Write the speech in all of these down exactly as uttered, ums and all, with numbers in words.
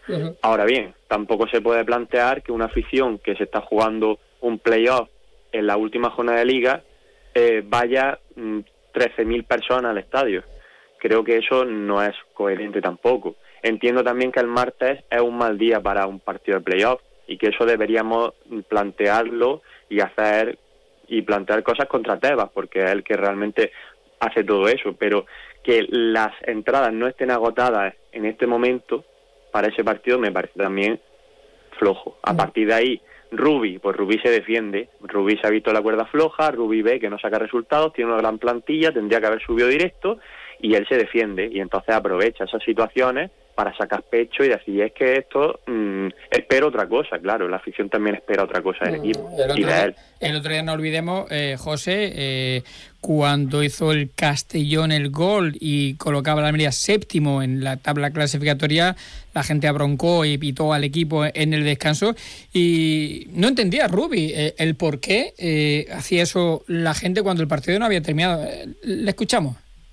Uh-huh. Ahora bien, tampoco se puede plantear que una afición que se está jugando un playoff en la última jornada de liga eh, vaya mm, trece mil personas al estadio. Creo que eso no es coherente tampoco. Entiendo también que el martes es un mal día para un partido de playoff y que eso deberíamos plantearlo y hacer y plantear cosas contra Tebas, porque es el que realmente hace todo eso, pero que las entradas no estén agotadas en este momento para ese partido me parece también flojo. A partir de ahí, Rubí, pues Rubí se defiende, Rubí se ha visto la cuerda floja, Rubí ve que no saca resultados, tiene una gran plantilla, tendría que haber subido directo y él se defiende y entonces aprovecha esas situaciones para sacar pecho y decir, es que esto, mmm, espero otra cosa, claro, la afición también espera otra cosa del equipo el y de día, él. El otro día no olvidemos, eh, José, eh, cuando hizo el Castellón el gol y colocaba a la Almería séptimo en la tabla clasificatoria, la gente abroncó y pitó al equipo en el descanso y no entendía Rubí eh, el por qué eh, hacía eso la gente cuando el partido no había terminado. Eh, ¿Le escuchamos?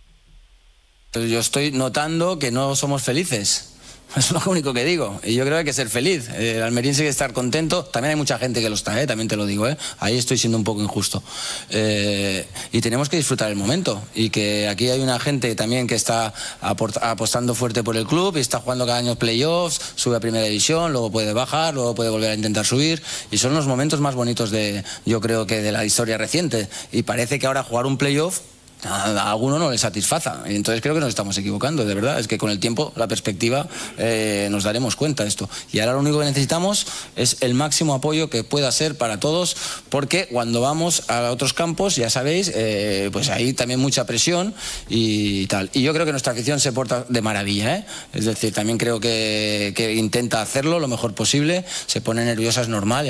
Yo estoy notando que no somos felices. Es lo único que digo. Y yo creo que hay que ser feliz. El almeriense hay que estar contento. También hay mucha gente que lo está, ¿eh? También te lo digo, ¿eh? Ahí estoy siendo un poco injusto. Eh, y tenemos que disfrutar el momento. Y que aquí hay una gente también que está aport- apostando fuerte por el club y está jugando cada año playoffs, sube a primera división, luego puede bajar, luego puede volver a intentar subir. Y son los momentos más bonitos de, yo creo que de la historia reciente. Y parece que ahora jugar un playoff a alguno no le satisfaza, entonces creo que nos estamos equivocando, de verdad. Es que con el tiempo, la perspectiva, eh, nos daremos cuenta de esto, y ahora lo único que necesitamos es el máximo apoyo que pueda ser para todos, porque cuando vamos a otros campos, ya sabéis, eh, pues hay también mucha presión y tal, y yo creo que nuestra afición se porta de maravilla, ¿eh? Es decir, también creo que, que intenta hacerlo lo mejor posible, se pone nerviosa, es normal.